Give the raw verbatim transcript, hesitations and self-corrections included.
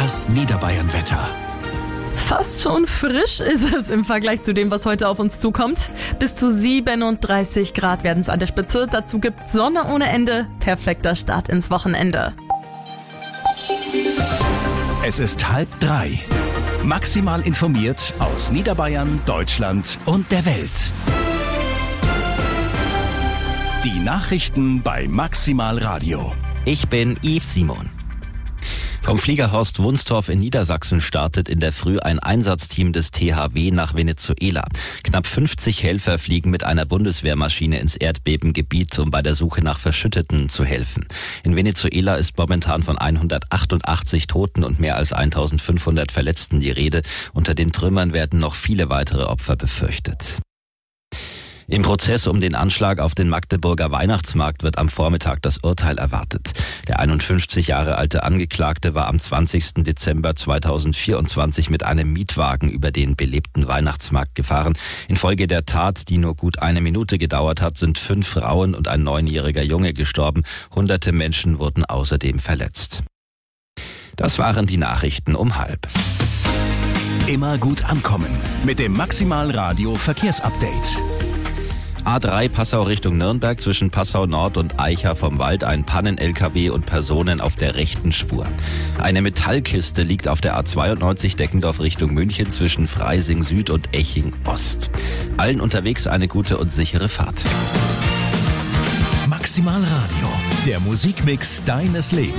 Das Niederbayern-Wetter. Fast schon frisch ist es im Vergleich zu dem, was heute auf uns zukommt. Bis zu siebenunddreißig Grad werden es an der Spitze. Dazu gibt Sonne ohne Ende. Perfekter Start ins Wochenende. Es ist halb drei. Maximal informiert aus Niederbayern, Deutschland und der Welt. Die Nachrichten bei Maximal Radio. Ich bin Yves Simon. Vom Flieger Horst Wunstorf in Niedersachsen startet in der Früh ein Einsatzteam des T H W nach Venezuela. Knapp fünfzig Helfer fliegen mit einer Bundeswehrmaschine ins Erdbebengebiet, um bei der Suche nach Verschütteten zu helfen. In Venezuela ist momentan von hundertachtundachtzig Toten und mehr als eintausendfünfhundert Verletzten die Rede. Unter den Trümmern werden noch viele weitere Opfer befürchtet. Im Prozess um den Anschlag auf den Magdeburger Weihnachtsmarkt wird am Vormittag das Urteil erwartet. Der einundfünfzig Jahre alte Angeklagte war am zwanzigsten Dezember zweitausendvierundzwanzig mit einem Mietwagen über den belebten Weihnachtsmarkt gefahren. Infolge der Tat, die nur gut eine Minute gedauert hat, sind fünf Frauen und ein neunjähriger Junge gestorben. Hunderte Menschen wurden außerdem verletzt. Das waren die Nachrichten um halb. Immer gut ankommen mit dem Maximal Radio Verkehrsupdate. A drei Passau Richtung Nürnberg, zwischen Passau Nord und Eicha vom Wald ein Pannen-L K W und Personen auf der rechten Spur. Eine Metallkiste liegt auf der A zweiundneunzig Deckendorf Richtung München zwischen Freising Süd und Eching Ost. Allen unterwegs eine gute und sichere Fahrt. Maximal Radio, der Musikmix deines Lebens.